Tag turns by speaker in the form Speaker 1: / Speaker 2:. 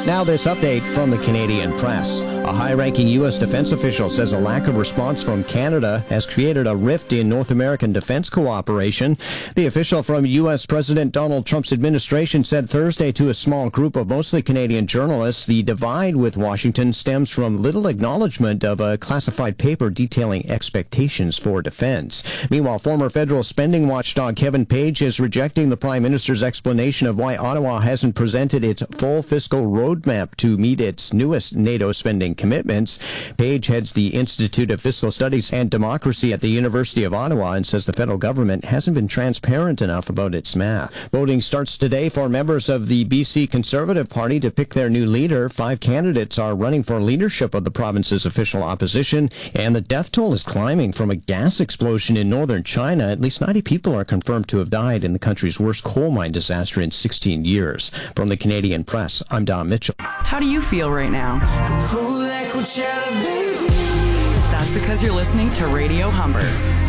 Speaker 1: Now this update from the Canadian Press. A high-ranking U.S. defense official says a lack of response from Canada has created a rift in North American defense cooperation. The official from U.S. President Donald Trump's administration said Thursday to a small group of mostly Canadian journalists the divide with Washington stems from little acknowledgement of a classified paper detailing expectations for defense. Meanwhile, former federal spending watchdog Kevin Page is rejecting the Prime Minister's explanation of why Ottawa hasn't presented its full fiscal roadmap to meet its newest NATO spending commitments. Page heads the Institute of Fiscal Studies and Democracy at the University of Ottawa and says the federal government hasn't been transparent enough about its math. Voting starts today for members of the BC Conservative Party to pick their new leader. 5 candidates are running for leadership of the province's official opposition, and the death toll is climbing from a gas explosion in northern China. At least 90 people are confirmed to have died in the country's worst coal mine disaster in 16 years. From the Canadian Press, I'm Don Mitchell.
Speaker 2: How do you feel right now? That's because you're listening to Radio Humber.